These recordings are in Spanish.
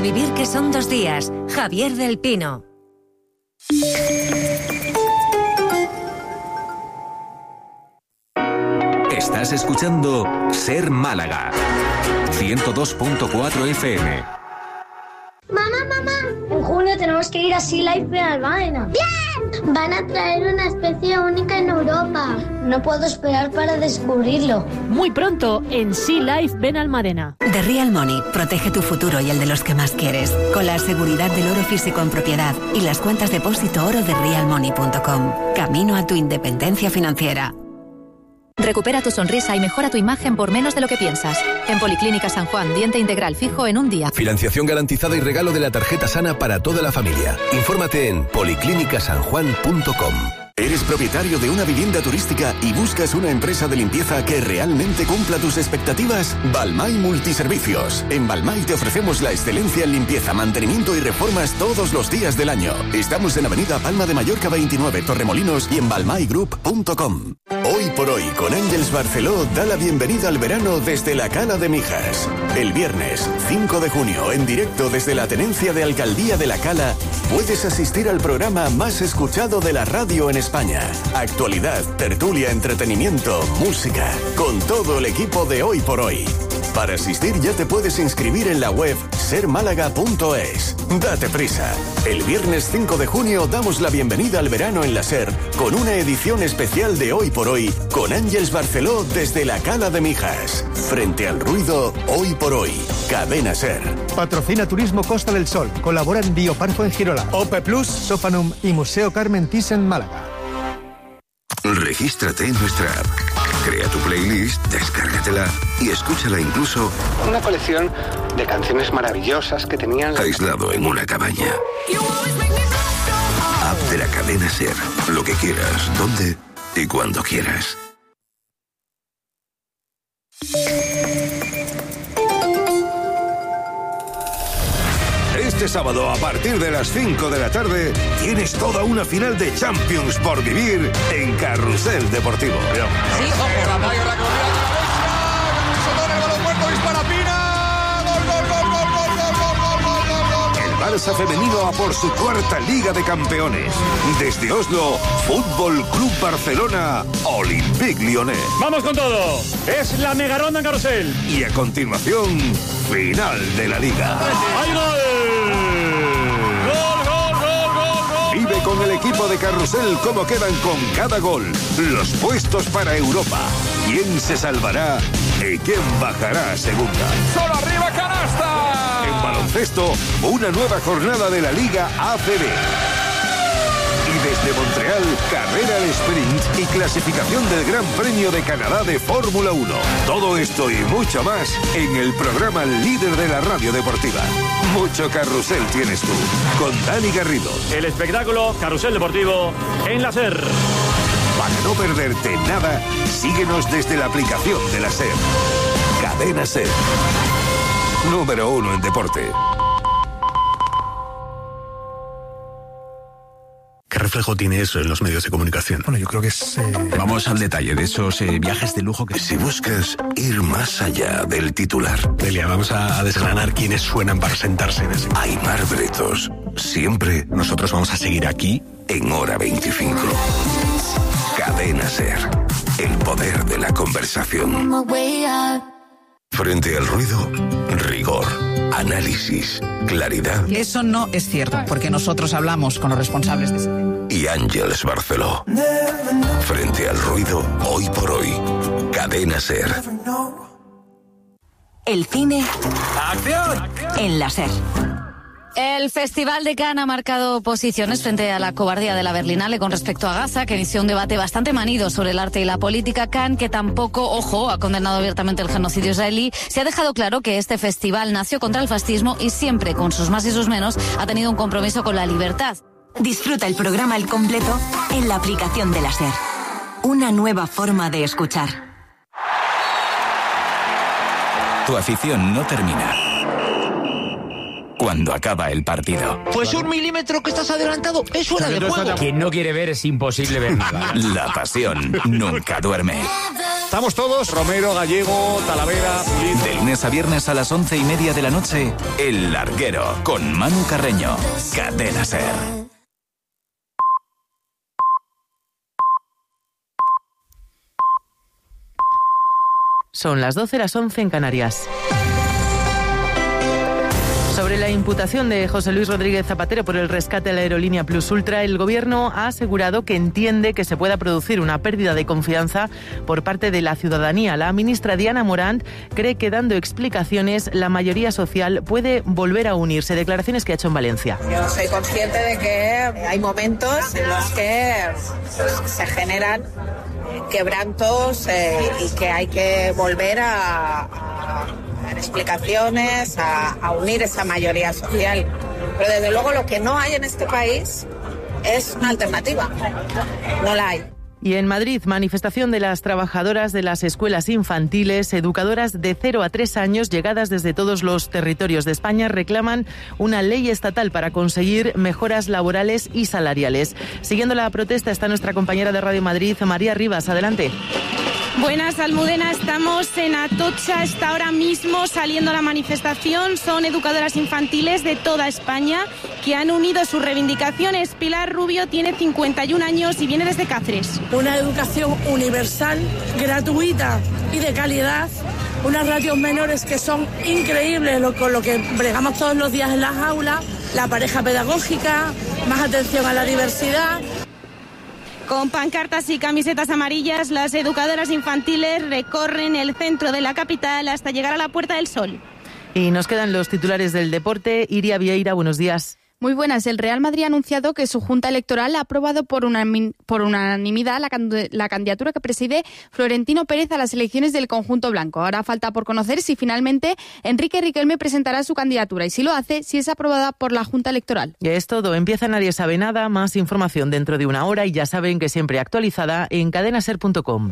vivir que son 2 días. Javier del Pino. Estás escuchando Ser Málaga 102.4 FM. Mamá, en junio tenemos que ir a Sea Life Benalmádena. ¡Bien! Van a traer una especie única en Europa. No puedo esperar para descubrirlo. Muy pronto en Sea Life Benalmádena. The Real Money protege tu futuro y el de los que más quieres, con la seguridad del oro físico en propiedad y las cuentas depósito oro de realmoney.com. Camino a tu independencia financiera. Recupera tu sonrisa y mejora tu imagen por menos de lo que piensas. En Policlínica San Juan, diente integral fijo en un día. Financiación garantizada y regalo de la tarjeta sana para toda la familia. Infórmate en policlinicasanjuan.com. ¿Eres propietario de una vivienda turística y buscas una empresa de limpieza que realmente cumpla tus expectativas? Balmay Multiservicios. En Balmay te ofrecemos la excelencia en limpieza, mantenimiento y reformas todos los días del año. Estamos en Avenida Palma de Mallorca 29, Torremolinos, y en balmaygroup.com. Hoy por hoy, con Àngels Barceló, da la bienvenida al verano desde la Cala de Mijas. El viernes 5 de junio, en directo desde la Tenencia de Alcaldía de la Cala, puedes asistir al programa más escuchado de la radio en España. Actualidad, tertulia, entretenimiento, música, con todo el equipo de Hoy por Hoy. Para asistir ya te puedes inscribir en la web sermálaga.es. Date prisa. El viernes 5 de junio damos la bienvenida al verano en la SER con una edición especial de Hoy por Hoy con Àngels Barceló desde la Cala de Mijas. Frente al ruido, Hoy por Hoy. Cadena SER. Patrocina Turismo Costa del Sol. Colaboran Bioparco en Girola, OPE Plus, Sofanum y Museo Carmen Thyssen Málaga. Regístrate en nuestra app. Crea tu playlist, descárgatela y escúchala incluso... Una colección de canciones maravillosas que tenían... aislado en una cabaña. App de la cadena SER. Lo que quieras, donde y cuando quieras. Este sábado, a partir de las 5 de la tarde, tienes toda una final de Champions por vivir en Carrusel Deportivo. Sí, ojo, la mayor la corrida de Sotón, el balón muerto, dispara Pina. Gol. El Barça femenino a por su 4ª Liga de Campeones. Desde Oslo, Fútbol Club Barcelona, Olympique Lyonnais. ¡Vamos con todo! Es la mega ronda en Carrusel. Y a continuación, final de la Liga. ¡Hay gol! Vive con el equipo de Carrusel cómo quedan con cada gol, los puestos para Europa, quién se salvará y quién bajará a segunda. ¡Solo arriba, canasta! En baloncesto, una nueva jornada de la Liga ACB. Y desde Montreal, carrera al sprint y clasificación del Gran Premio de Canadá de Fórmula 1. Todo esto y mucho más en el programa líder de la radio deportiva. Mucho carrusel tienes tú, con Dani Garrido. El espectáculo Carrusel Deportivo en la SER. Para no perderte nada, síguenos desde la aplicación de la SER. Cadena SER. Número 1 en deporte. ¿Qué reflejo tiene eso en los medios de comunicación? Bueno, yo creo que es... Vamos al detalle de esos viajes de lujo que... Si buscas ir más allá del titular... Delia, vamos a desgranar quiénes suenan para sentarse en ese... Aimar Bretos, siempre... Nosotros vamos a seguir aquí... En Hora 25. Cadena SER. El poder de la conversación. Frente al ruido, rigor, análisis, claridad. Eso no es cierto, porque nosotros hablamos con los responsables de ese tema. Y Àngels Barceló. Frente al ruido, hoy por hoy. Cadena SER. El cine... ¡Acción! En la SER. El Festival de Cannes ha marcado posiciones frente a la cobardía de la Berlinale con respecto a Gaza, que inició un debate bastante manido sobre el arte y la política. Cannes, que tampoco, ojo, ha condenado abiertamente el genocidio israelí, se ha dejado claro que este festival nació contra el fascismo y siempre, con sus más y sus menos, ha tenido un compromiso con la libertad. Disfruta el programa al completo en la aplicación de la SER. Una nueva forma de escuchar. Tu afición no termina cuando acaba el partido. Pues 1 milímetro que estás adelantado es fuera de juego. Quien no quiere ver es imposible ver nada. La pasión nunca duerme. ¿Estamos todos? Romero, Gallego, Talavera, Pulido. De lunes a viernes a las 11:30 de la noche, El Larguero, con Manu Carreño. Cadena SER. Son las 12, las 11 en Canarias. Sobre la imputación de José Luis Rodríguez Zapatero por el rescate de la aerolínea Plus Ultra, el Gobierno ha asegurado que entiende que se pueda producir una pérdida de confianza por parte de la ciudadanía. La ministra Diana Morant cree que dando explicaciones la mayoría social puede volver a unirse. Declaraciones que ha hecho en Valencia. Yo soy consciente de que hay momentos en los que se generan quebrantos y que hay que volver a dar explicaciones, a unir esa mayoría social. Pero desde luego lo que no hay en este país es una alternativa. No la hay. Y en Madrid, manifestación de las trabajadoras de las escuelas infantiles, educadoras de 0 a 3 años, llegadas desde todos los territorios de España, reclaman una ley estatal para conseguir mejoras laborales y salariales. Siguiendo la protesta está nuestra compañera de Radio Madrid, María Rivas. Adelante. Buenas, Almudena, estamos en Atocha, está ahora mismo saliendo la manifestación. Son educadoras infantiles de toda España que han unido sus reivindicaciones. Pilar Rubio tiene 51 años y viene desde Cáceres. Una educación universal, gratuita y de calidad. Unas ratios menores que son increíbles, con lo que bregamos todos los días en las aulas. La pareja pedagógica, más atención a la diversidad. Con pancartas y camisetas amarillas, las educadoras infantiles recorren el centro de la capital hasta llegar a la Puerta del Sol. Y nos quedan los titulares del deporte. Iria Vieira, buenos días. Muy buenas. El Real Madrid ha anunciado que su Junta Electoral ha aprobado por unanimidad la candidatura que preside Florentino Pérez a las elecciones del conjunto blanco. Ahora falta por conocer si finalmente Enrique Riquelme presentará su candidatura y si lo hace, si es aprobada por la Junta Electoral. Y es todo. Empieza Nadie Sabe Nada. Más información dentro de una hora y ya saben que siempre actualizada en cadenaser.com.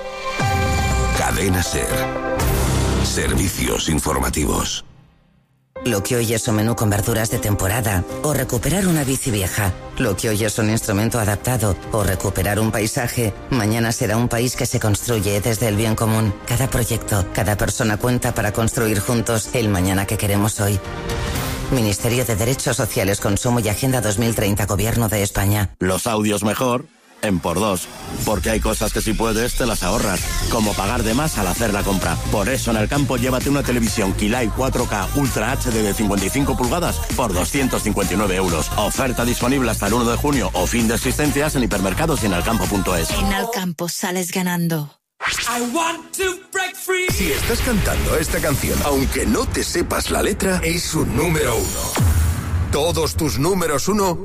Cadena SER. Servicios informativos. Lo que hoy es un menú con verduras de temporada o recuperar una bici vieja. Lo que hoy es un instrumento adaptado o recuperar un paisaje, mañana será un país que se construye desde el bien común. Cada proyecto, cada persona cuenta para construir juntos el mañana que queremos hoy. Ministerio de Derechos Sociales, Consumo y Agenda 2030, Gobierno de España. Los audios mejor en por dos, porque hay cosas que si puedes te las ahorras, como pagar de más al hacer la compra. Por eso en el campo llévate una televisión Kilai 4K Ultra HD de 55 pulgadas por 259 euros. Oferta disponible hasta el 1 de junio o fin de existencias en hipermercados y en alcampo.es. En Alcampo sales ganando. Si estás cantando esta canción, aunque no te sepas la letra, es un número 1. Todos tus números 1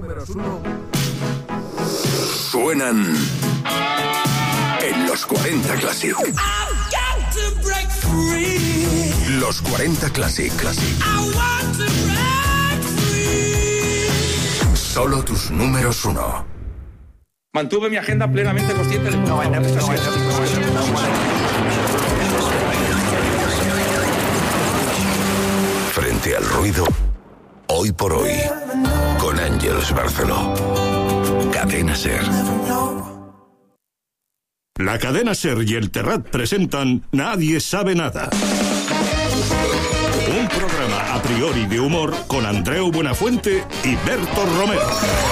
suenan en los 40 Classic. Los 40 Classic. Solo tus números 1. Mantuve mi agenda plenamente consciente. Frente al ruido, hoy por hoy, con Ángeles Barceló. Cadena SER. La Cadena SER y el Terrat presentan Nadie Sabe Nada. Un programa a priori de humor con Andreu Buenafuente y Berto Romero.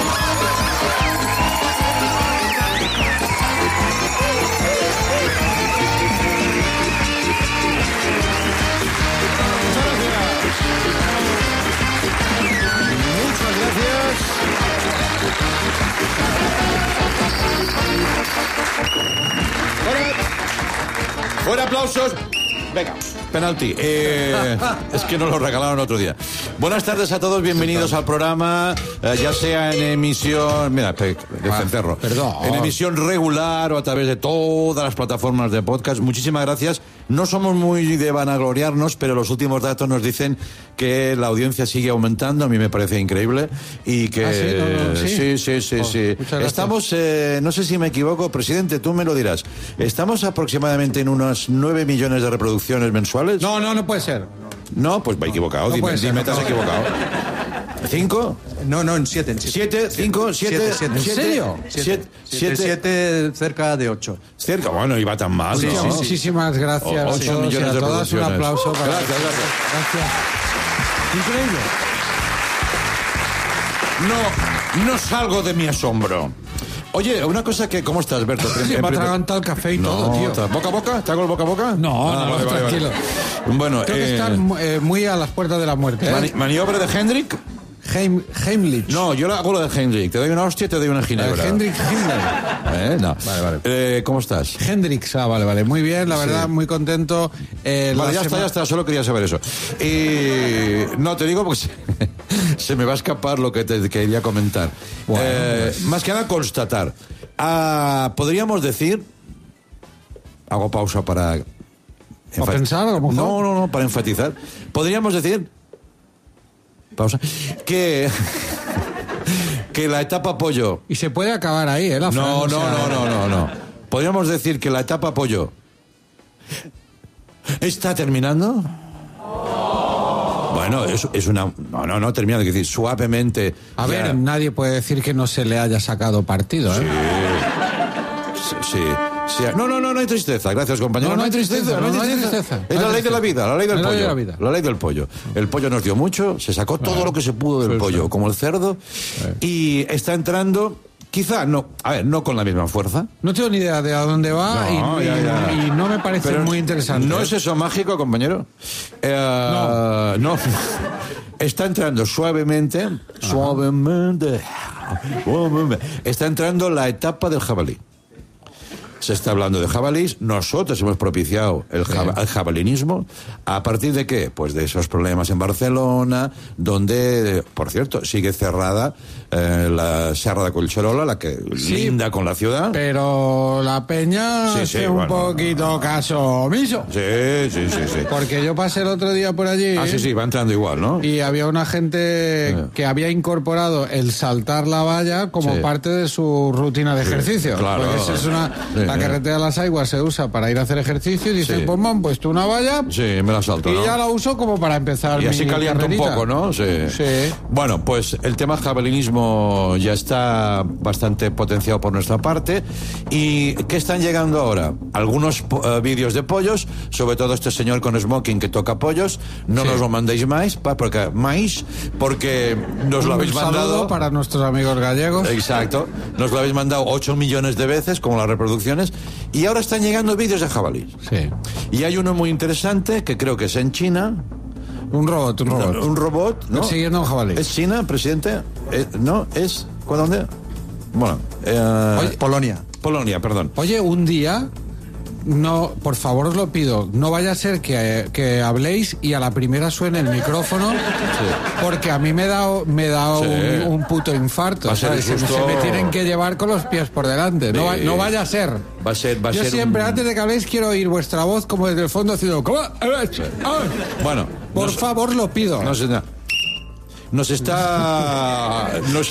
Fuera aplausos. Venga, penalti. Es que nos lo regalaron otro día. Buenas tardes a todos, bienvenidos al programa, ya sea en emisión... Mira, descenterro. Perdón. En emisión regular o a través de todas las plataformas de podcast. Muchísimas gracias. No somos muy de vanagloriarnos, pero los últimos datos nos dicen que la audiencia sigue aumentando. A mí me parece increíble. Y que... Sí. Estamos, no sé si me equivoco, presidente, tú me lo dirás. Estamos aproximadamente en unos 9 millones de reproducciones mensuales. No puede ser. No, pues me he equivocado. No dime, te has equivocado. ¿5? No, en 7. ¿7? ¿5? ¿7? ¿En serio? 7, cerca de 8. Cerca, bueno, iba tan mal. Sí, ¿no? sí, muchísimas gracias a 8 todos y millones a de todas. Un producciones. aplauso para Gracias. Increíble. No salgo de mi asombro. Oye, una cosa que... ¿Cómo estás, Berto? Me ha atragantado el café y todo, tío. ¿Boca a boca? ¿Te hago el boca a boca? No, vale, tranquilo. Vale. Bueno, tengo que estar muy a las puertas de la muerte. ¿Maniobra de Hendrik? Heimlich. No, yo hago lo de Hendrik. Te doy una hostia y te doy una ginebra. Hendrik Himmler. No. Vale. ¿Cómo estás? Hendrix, vale. Muy bien, la verdad, muy contento. Vale, ya está. Solo quería saber eso. Y no, te digo porque se me va a escapar lo que te quería comentar. Bueno, más que nada constatar. Podríamos decir... Hago pausa para... ¿Para pensar a lo mejor? No, para enfatizar. Podríamos decir... Pausa. Que la etapa pollo... Y se puede acabar ahí, ¿eh? No. Podríamos decir que la etapa pollo... ¿Está terminando? Bueno, es una... No, terminando. Es decir, suavemente... A ver, nadie puede decir que no se le haya sacado partido, ¿eh? Sí. No hay tristeza. Gracias, compañero. No hay tristeza. Es la ley de la vida, la ley del pollo. La ley del pollo. El pollo nos dio mucho, se sacó todo lo que se pudo del pollo, como el cerdo, y está entrando... Quizá no con la misma fuerza. No tengo ni idea de a dónde va y no me parece muy interesante. ¿No es eso mágico, compañero? No. Está entrando suavemente. Está entrando la etapa del jabalí. Se está hablando de jabalís. Nosotros hemos propiciado el jabalinismo. ¿A partir de qué? Pues de esos problemas en Barcelona, donde, por cierto, sigue cerrada la Serra de Collserola, la que linda con la ciudad. Pero la peña hace un poquito caso omiso. Sí. Porque yo pasé el otro día por allí. Sí, va entrando igual, ¿no? Y había una gente que había incorporado el saltar la valla como parte de su rutina de ejercicio. Claro. Porque esa es la carretera de las Aguas se usa para ir a hacer ejercicio y dice, pues me han puesto una valla. Sí, me la salto, y ya la uso como para empezar. Y así calienta un poco, ¿no? Sí. Bueno, pues el tema jabalinismo ya está bastante potenciado por nuestra parte. ¿Y qué están llegando ahora? Algunos vídeos de pollos, sobre todo este señor con smoking que toca pollos. No nos lo mandéis más, porque nos lo habéis mandado. Un saludo para nuestros amigos gallegos. Exacto. Nos lo habéis mandado 8 millones de veces, como las reproducciones. Y ahora están llegando vídeos de jabalís. Sí. Y hay uno muy interesante que creo que es en China. Un robot. Un robot, ¿no? Persiguiendo a un jabalí. ¿Es China, presidente? ¿No? ¿Es? ¿Dónde? Bueno, Polonia, perdón. Oye, un día... No, por favor os lo pido, no vaya a ser que habléis y a la primera suene el micrófono, porque a mí me da un puto infarto. Se me tienen que llevar con los pies por delante. No vaya a ser. Va a ser Yo siempre, antes de que habléis, quiero oír vuestra voz como desde el fondo haciendo... Bueno, por favor, lo pido. Nos está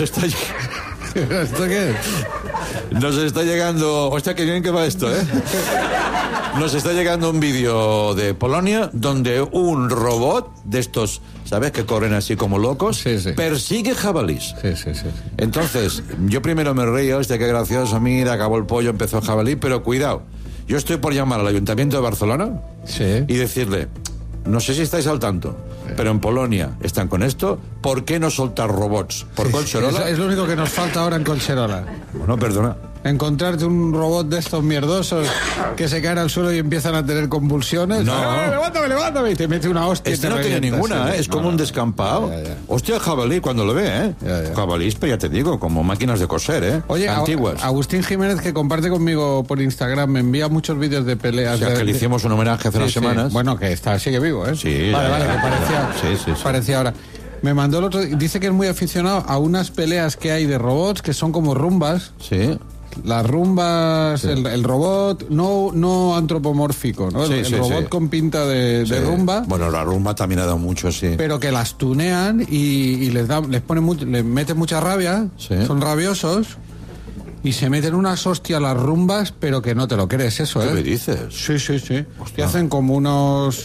¿Esto qué es? Nos está llegando... Hostia, qué bien que va esto, ¿eh? Nos está llegando un vídeo de Polonia donde un robot de estos, ¿sabes? Que corren así como locos, persigue jabalís. Sí. Entonces, yo primero me reía, hostia, qué gracioso, mira, acabó el pollo, empezó el jabalí, pero cuidado, yo estoy por llamar al Ayuntamiento de Barcelona y decirle... No sé si estáis al tanto, pero en Polonia están con esto. ¿Por qué no soltar robots? ¿Por Collserola? Es lo único que nos falta ahora en Collserola. Bueno, perdona. Encontrarte un robot de estos mierdosos que se caen al suelo y empiezan a tener convulsiones. No. Levántame. Y te mete una hostia. Este no tiene ninguna, Es como un descampado. Hostia, el jabalí cuando lo ve, Jabalís, pero ya te digo, como máquinas de coser, Oye, antiguas. Agustín Jiménez, que comparte conmigo por Instagram, me envía muchos vídeos de peleas. O sea, que le hicimos un homenaje hace unas semanas. Bueno, que sigue vivo, Sí. Vale, que parecía ahora. Me mandó el otro, dice que es muy aficionado a unas peleas que hay de robots que son como rumbas. Sí. Las rumbas, el robot no antropomórfico, ¿no? El robot con pinta de rumba. Bueno, la rumba también ha dado mucho, pero que las tunean y les meten mucha rabia, son rabiosos y se meten unas hostias las rumbas, pero que no te lo crees eso, ¿Qué me dices? Sí. Y hacen como unos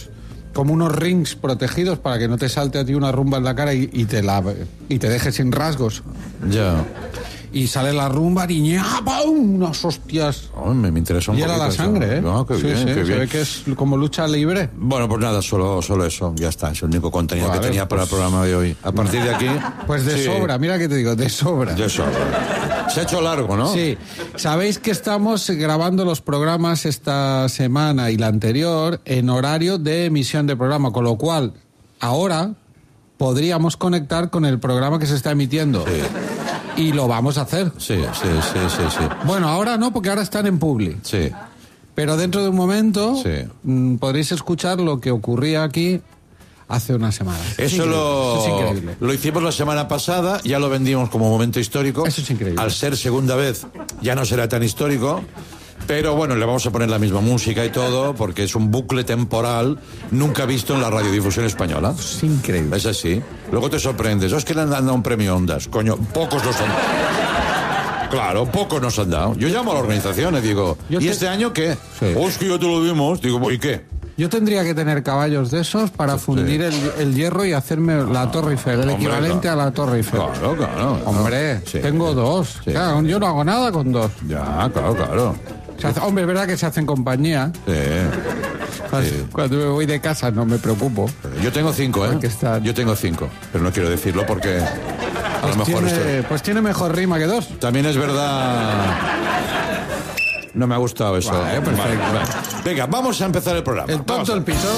como unos rings protegidos para que no te salte a ti una rumba en la cara y te deje sin rasgos. Ya. Y sale la rumba y ¡pum! Unas hostias. Oh, me interesa un poquito. Y era la sangre, ¿eh? No, qué sí, bien, sí, qué se bien. ve que es como lucha libre. Bueno, pues nada, solo eso. Ya está, es el único contenido Vale, que tenía para el programa de hoy. A partir de aquí... Pues de sí, sobra, mira que te digo, de sobra. De sobra. Se ha hecho largo, ¿no? Sí. Sabéis que estamos grabando los programas esta semana y la anterior en horario de emisión de programa, con lo cual ahora podríamos conectar con el programa que se está emitiendo. Sí. Y lo vamos a hacer. Sí. Bueno, ahora no, porque ahora están en Publi. Sí. Pero dentro de un momento sí. Podréis escuchar lo que ocurría aquí hace unas semanas. Eso es increíble. Lo hicimos la semana pasada, ya lo vendimos como momento histórico. Eso es increíble. Al ser segunda vez, ya no será tan histórico. Pero bueno, le vamos a poner la misma música y todo, porque es un bucle temporal nunca visto en la radiodifusión española. Es increíble. Es así. Luego te sorprendes. Es que le han dado un premio Ondas. Coño, pocos nos han dado. Claro, pocos nos han dado. Yo llamo a la organización y digo, ¿y este año qué? Sí. Es que ya te lo dimos. Digo, ¿y qué? Yo tendría que tener caballos de esos para fundir el hierro y hacerme la Torre Eiffel, el equivalente a la Torre Eiffel. Claro. Hombre, Sí. tengo dos. Sí. Claro, yo no hago nada con dos. Ya, claro. Hombre, es verdad que se hacen compañía. Sí. Cuando me voy de casa no me preocupo. Yo tengo 5, ¿eh? Yo tengo 5, pero no quiero decirlo porque a lo mejor pues tiene mejor rima que dos. También es verdad. No me ha gustado eso. Vale, perfecto. Vale. Venga, vamos a empezar el programa. El tonto del piso.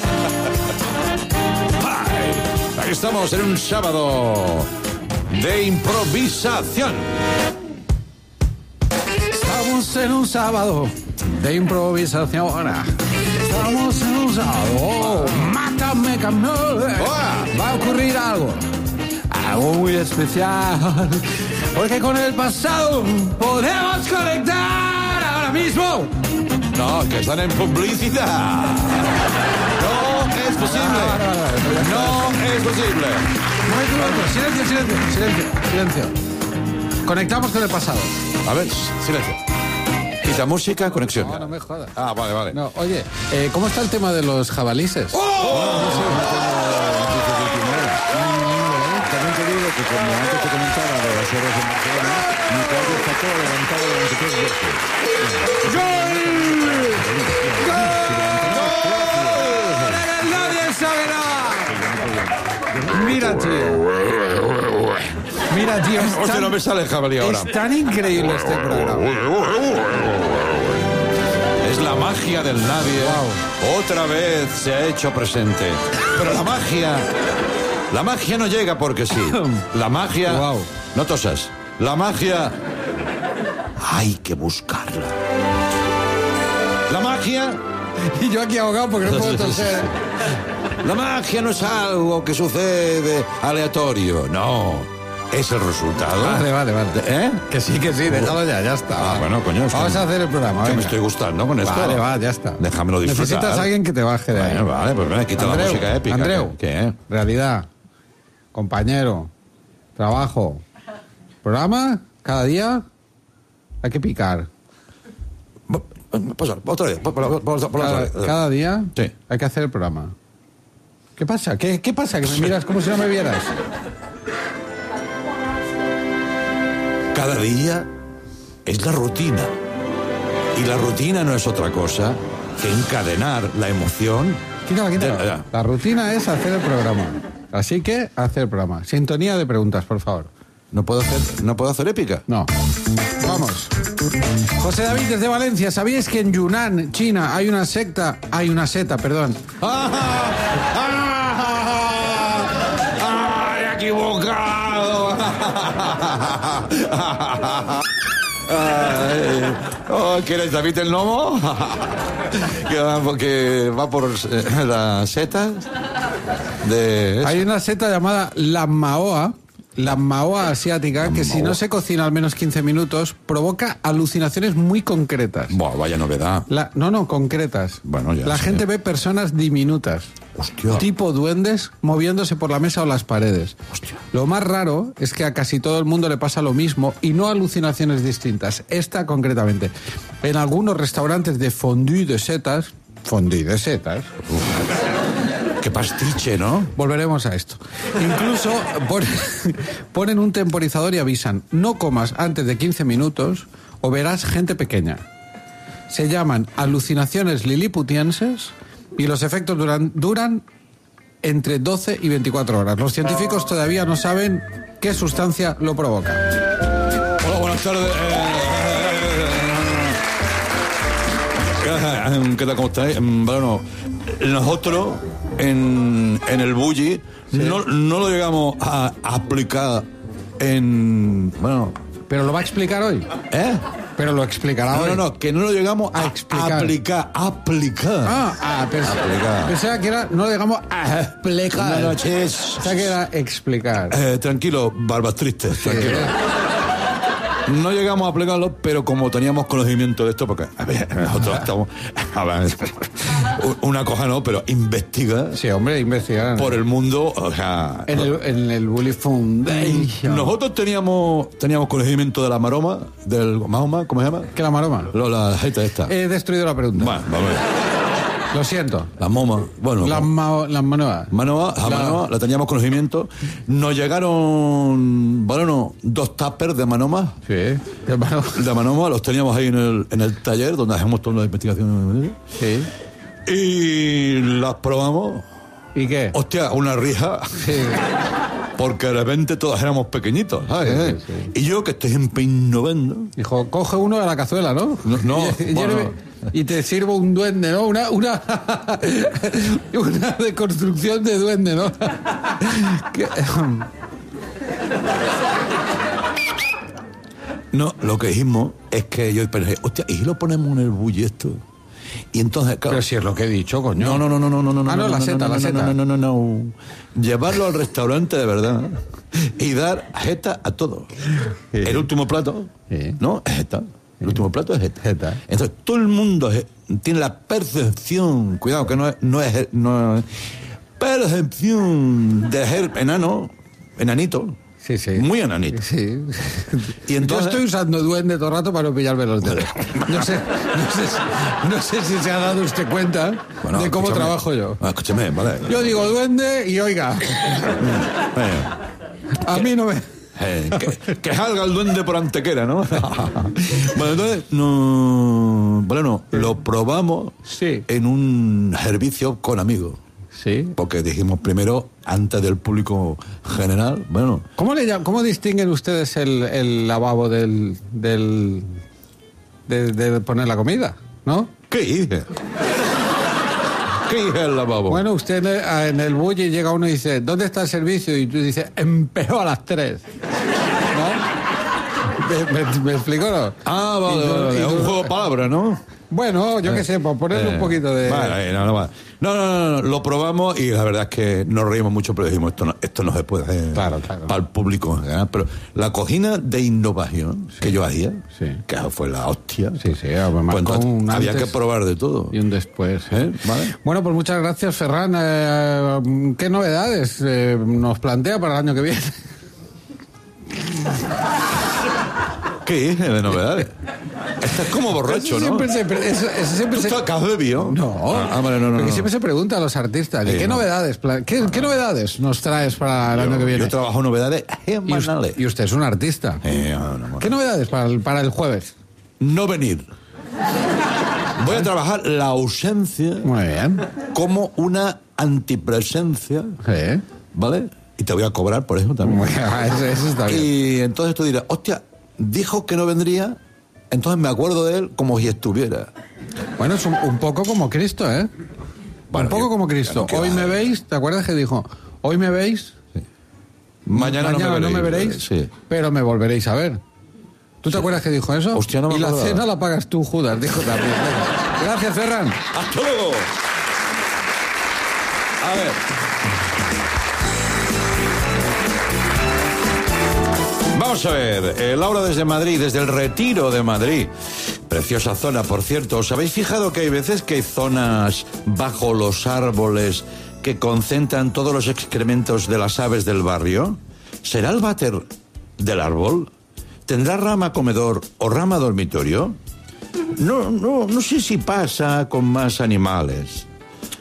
Aquí estamos en un sábado de improvisación. Estamos en un sábado de improvisación. Estamos en un sábado. Mátame, campeón. Va a ocurrir algo muy especial. Porque con el pasado podemos conectar ahora mismo. No, que están en publicidad. No es posible. No es posible. Silencio. Conectamos con el pasado. A ver, silencio. Quita música, conexión. No me jodas. Ah, vale. No, oye, ¿cómo está el tema de los jabalices? También te digo que como antes te comentaba de las horas de Barcelona, mi caballo está todo levantado durante 3 veces. ¡Nadie sabe nada! Mira, tío. Hostia, no me sale el jabalí ahora. Es tan increíble este programa. Es la magia del nadie. Wow. Otra vez se ha hecho presente. Pero la magia no llega porque sí. La magia... Wow. No tosas. La magia... Hay que buscarla. La magia... Y yo aquí ahogado porque no puedo toser. La magia no es algo que sucede aleatorio. No. Es el resultado. Vale. ¿Eh? Que sí, déjalo ya está. Ah, bueno, coño. Vamos a hacer el programa. Que venga. me estoy gustando con esto. Vale, ya está. Déjamelo disfrutar. Necesitas a alguien que te baje de ahí. Bueno, vale, pues ven, quita la música épica. Andreu, ¿Qué? realidad, compañero, trabajo, programa, cada día hay que picar. Otra vez. Cada día Sí. hay que hacer el programa. ¿Qué pasa? ¿Qué pasa? Que me miras como si no me vieras. Cada día es la rutina. Y la rutina no es otra cosa que encadenar la emoción. Quítala. La rutina es hacer el programa. Así que, hacer el programa. Sintonía de preguntas, por favor. ¿No puedo hacer épica? No. Vamos. José David desde Valencia. ¿Sabíais que en Yunnan, China, hay una seta, perdón? ¡Ay, equivocado! ¿Qué eres, David el Nomo? que va por las setas de... Hay una seta llamada la maoa asiática, que si no se cocina al menos 15 minutos, provoca alucinaciones muy concretas. Buah, vaya novedad. Concretas. Bueno, ya La sé. gente ve personas diminutas. Hostia. Tipo duendes moviéndose por la mesa o las paredes. Hostia. Lo más raro es que a casi todo el mundo le pasa lo mismo y no alucinaciones distintas. Esta concretamente. En algunos restaurantes de fondue de setas, qué pastiche, ¿no? Volveremos a esto. Incluso ponen un temporizador y avisan, no comas antes de 15 minutos o verás gente pequeña. Se llaman alucinaciones liliputienses y los efectos duran entre 12 y 24 horas. Los científicos todavía no saben qué sustancia lo provoca. Hola, buenas tardes. ¿Qué tal? ¿Cómo estáis? Bueno, nosotros en el bulli no lo llegamos a aplicar en... Bueno... ¿Pero lo va a explicar hoy? ¿Pero lo explicará hoy? No, que no lo llegamos a explicar. Aplicar. Pensaba que era... No lo llegamos a explicar. Buenas noches. Pensaba que era explicar. Tranquilo, barbas tristes, tranquilo. No llegamos a aplicarlo, pero como teníamos conocimiento de esto, porque a ver, nosotros estamos... A ver, una cosa no, pero investiga. Sí, hombre, investigar. Por el mundo, o sea... En el Bully Foundation. Nosotros teníamos conocimiento de la maroma, del Mahoma, ¿cómo se llama? ¿Qué la maroma? La gente esta. He destruido la pregunta. Bueno, vamos a ver. Lo siento. Las momas, bueno. Las manoas. Manoa, la teníamos conocimiento. Nos llegaron, bueno, 2 tuppers de manomas. Sí. De manomas, los teníamos ahí en el taller donde hacemos todas las investigaciones. Sí. Y las probamos. ¿Y qué? Hostia, una rija. Sí. Porque de repente todos éramos pequeñitos, ¿sabes? Sí. Y yo, que estoy empeñando... Dijo, coge uno de la cazuela, ¿no? No. Y te sirvo un duende, ¿no? Una deconstrucción de duende, ¿no? No, lo que dijimos es que yo pensé, hostia, ¿y si lo ponemos en el bulli esto? Y entonces, claro, pero si es lo que he dicho, coño. No. La seta. No. Llevarlo al restaurante de verdad y dar jeta a todos. Sí. El último plato, ¿no? Es jeta. El último plato es jeta. Entonces, todo el mundo tiene la percepción, cuidado, que no es percepción de ser enanito. Sí. Muy enanito. Sí. Y entonces... Yo estoy usando duende todo el rato para no pillarme los dedos. No sé si se ha dado usted cuenta de cómo trabajo yo. Escúchame, vale. Yo digo duende y oiga. A mí no me... que salga el duende por Antequera, ¿no? Bueno, entonces lo probamos en un servicio con amigos. Sí. Porque dijimos primero, antes del público general, bueno... ¿Cómo distinguen ustedes el lavabo de poner la comida, no? ¿Qué dice? ¿Qué dice el lavabo? Bueno, usted en el bulli llega uno y dice, ¿dónde está el servicio? Y tú dices, empezó a las 3. ¿No? ¿Me explico, no? Ah, vale. Es un juego de palabras, ¿no? Bueno, yo qué sé, por ponerle un poquito de... Vale, no. No, lo probamos y la verdad es que nos reímos mucho, pero dijimos, esto no se puede hacer claro. Para el público. Pero la cocina de innovación que yo hacía, que fue la hostia, pues entonces, había que probar de todo. Y un después. ¿Vale? Bueno, pues muchas gracias, Ferran. ¿Qué novedades nos plantea para el año que viene? ¿Qué es de novedades? Estás como borracho, ¿no? ¿Tú has bebido? No. Porque siempre se pregunta a los artistas, ¿qué novedades? ¿Qué novedades nos traes para el año que viene? Yo trabajo novedades semanales. Y usted es un artista. ¿Qué novedades para el jueves? No venir. Voy a trabajar la ausencia. Muy bien. Como una antipresencia. Sí. ¿Vale? Y te voy a cobrar por eso también. Eso está bien. Y entonces tú dirás, hostia, dijo que no vendría, entonces me acuerdo de él como si estuviera. Bueno, es un poco como Cristo, ¿eh? Bueno, un poco como Cristo. Hoy me veis, ¿te acuerdas que dijo? Hoy me veis, mañana no me veréis, pero me volveréis a ver. ¿Tú te acuerdas que dijo eso? Hostia, no me acuerdo. Y la cena la pagas tú, Judas, dijo también. Gracias, Ferran. ¡Hasta luego! A ver... Vamos a ver, Laura desde Madrid, desde el Retiro de Madrid. Preciosa zona, por cierto. ¿Os habéis fijado que hay veces que hay zonas bajo los árboles que concentran todos los excrementos de las aves del barrio? ¿Será el váter del árbol? ¿Tendrá rama comedor o rama dormitorio? No sé si pasa con más animales.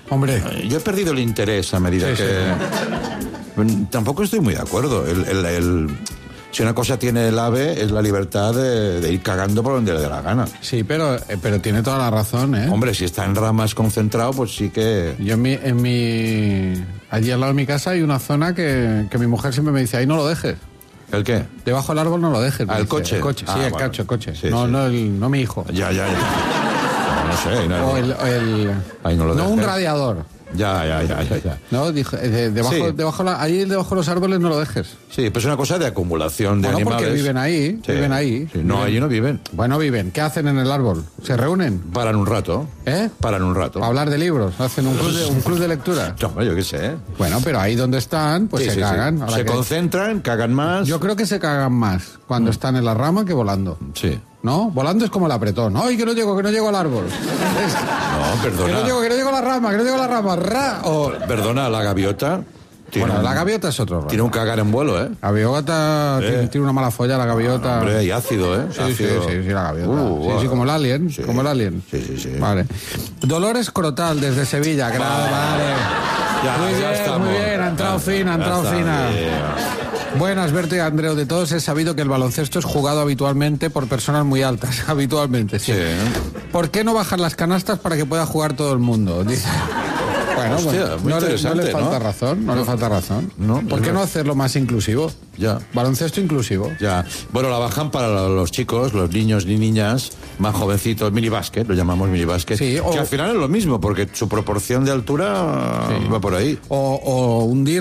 Hombre. Yo he perdido el interés a medida que... Tampoco estoy muy de acuerdo. Si una cosa tiene el AVE es la libertad de ir cagando por donde le dé la gana. Sí, pero tiene toda la razón, ¿eh? Hombre, si está en ramas concentrado, pues sí que... Yo allí al lado de mi casa hay una zona que mi mujer siempre me dice, ahí no lo dejes. ¿El qué? Debajo del árbol no lo dejes. ¿El coche? El coche, sí, el coche. Sí, no, sí. No mi hijo. Ya. No sé. No, o ahí no lo dejes. Un radiador. Ya. No, dije, debajo de los árboles no lo dejes. Sí, pues es una cosa de acumulación de animales. Porque viven ahí, Sí. No, allí no viven. Bueno, viven. ¿Qué hacen en el árbol? ¿Se reúnen? Paran un rato. Paran un rato. ¿Para hablar de libros? ¿Hacen un club de lectura? No, yo qué sé. Bueno, pero ahí donde están, pues se cagan. Sí. Se concentran, cagan más. Yo creo que se cagan más cuando están en la rama que volando. Sí. ¿No? Volando es como el apretón. ¡Ay, que no llego al árbol! No, perdona. Que no llego a la rama. Perdona, la gaviota... la gaviota es otro rollo. Tiene un cagar en vuelo, ¿eh? La gaviota tiene una mala folla, la gaviota. Hombre, y ácido, ¿eh? Sí, la gaviota. Sí, como el alien. Sí. Como el alien. Sí. Vale. Dolores Crotal, desde Sevilla. Vale. Muy bien. Ha entrado fina. Buenas, Berto y Andreu. De todos he sabido que el baloncesto es jugado habitualmente por personas muy altas. Habitualmente, sí. ¿Por qué no bajan las canastas para que pueda jugar todo el mundo? Dice... Bueno, hostia, muy interesante, no le falta razón, no le falta razón. ¿Por qué no hacerlo más inclusivo? Ya. Baloncesto inclusivo. Ya. Bueno, la bajan para los chicos, los niños y niñas más jovencitos, minibásquet, lo llamamos minibásquet, que al final es lo mismo, porque su proporción de altura va por ahí. O hundir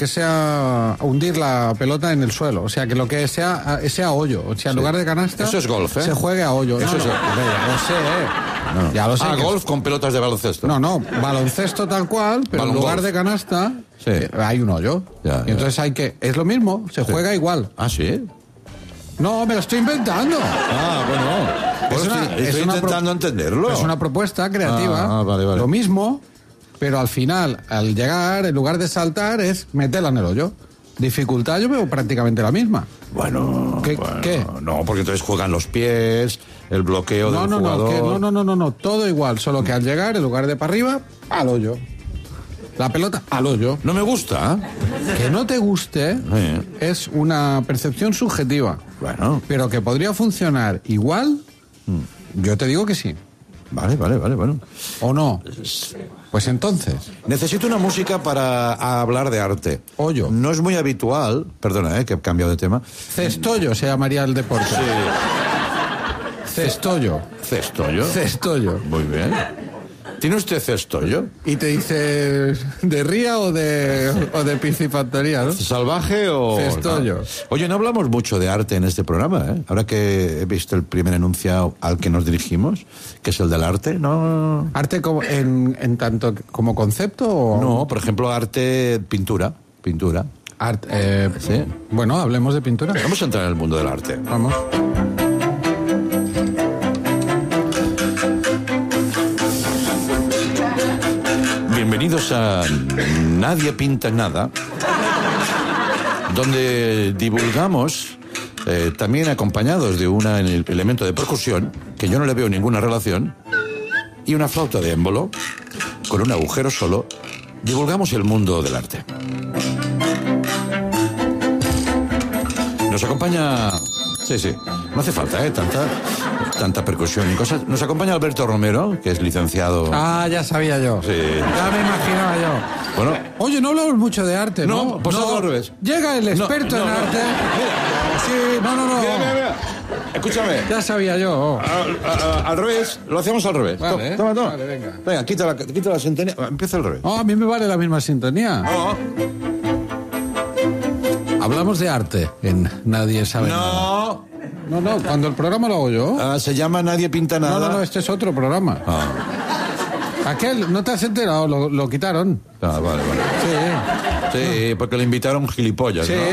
la pelota en el suelo, o sea, que lo que sea hoyo, o sea, en lugar de canasta... Eso es golf, ¿eh? Se juegue a hoyo. Eso es... Ya lo sé. Golf con pelotas de baloncesto. No, baloncesto tal cual, pero en lugar de canasta hay un hoyo. Y entonces es lo mismo, se juega igual. ¿Ah, sí? No, me lo estoy inventando. Bueno, estoy intentando entenderlo. Es una propuesta creativa. Vale. Lo mismo, pero al final, al llegar, en lugar de saltar, es meterla en el hoyo. Dificultad yo veo prácticamente la misma. Bueno, ¿Qué? No, porque entonces juegan los pies, el bloqueo del jugador. No, todo igual, solo que al llegar, en lugar de para arriba, al hoyo. La pelota al hoyo. No me gusta. Que no te guste es una percepción subjetiva. Bueno. Pero que podría funcionar igual, yo te digo que sí. Vale, bueno. ¿O no? Pues entonces... Necesito una música para hablar de arte. Hoyo. No es muy habitual, perdona, que he cambiado de tema. Cestollo se llamaría el deporte. Sí. Cestollo. ¿Cestollo? Muy bien. ¿Tiene usted cestollo? Y te dice de ría o de piscifactoría, ¿no? ¿Salvaje o...? Cestollo. No. Oye, no hablamos mucho de arte en este programa, ¿eh? Ahora que he visto el primer enunciado al que nos dirigimos, que es el del arte, ¿no? ¿Arte como, en tanto como concepto o...? No, por ejemplo, arte, pintura. ¿Sí? Bueno, hablemos de pintura. Vamos a entrar en el mundo del arte. Vamos. Bienvenidos a Nadie Pinta Nada, donde divulgamos, también acompañados de un elemento de percusión, que yo no le veo ninguna relación, y una flauta de émbolo, con un agujero solo, divulgamos el mundo del arte. Nos acompaña... Sí, no hace falta, tanta percusión y cosas. Nos acompaña Alberto Romero, que es licenciado... Ah, ya sabía yo. Sí. Ya me imaginaba yo. Bueno. Oye, no hablamos mucho de arte, ¿no? No, pues al revés. Llega el experto en arte. Mira. Sí, no. Mira. Escúchame. Ya sabía yo. Al revés, lo hacemos al revés. Vale, Toma. Vale, venga. Venga, quita la sintonía. Empieza al revés. A mí me vale la misma sintonía. No. Hablamos de arte en Nadie Sabe Nada. No, cuando el programa lo hago yo. Se llama Nadie Pinta Nada. No, este es otro programa. Aquel, ¿no te has enterado? Lo quitaron. Vale. Sí, porque le invitaron gilipollas, ¿no? Sí.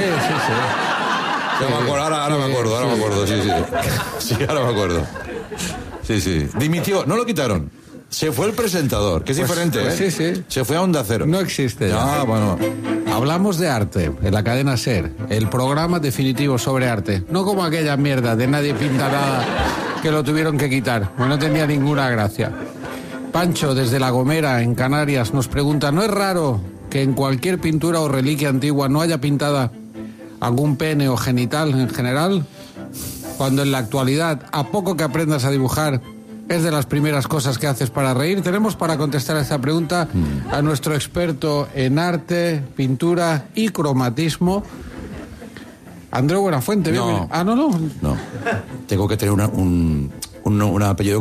Ahora me acuerdo. Sí, ahora me acuerdo. Sí. Dimitió, no lo quitaron. Se fue el presentador, que es diferente, ¿eh? Sí. Se fue a Onda Cero. No existe ya. Bueno. Hablamos de arte en la cadena SER, el programa definitivo sobre arte. No como aquella mierda de Nadie Pinta Nada que lo tuvieron que quitar, porque no tenía ninguna gracia. Pancho, desde La Gomera, en Canarias, nos pregunta: ¿no es raro que en cualquier pintura o reliquia antigua no haya pintada algún pene o genital en general? Cuando en la actualidad, a poco que aprendas a dibujar, es de las primeras cosas que haces para reír. Tenemos para contestar a esta pregunta a nuestro experto en arte, pintura y cromatismo, Andreu Buenafuente. No. No. Tengo que tener un apellido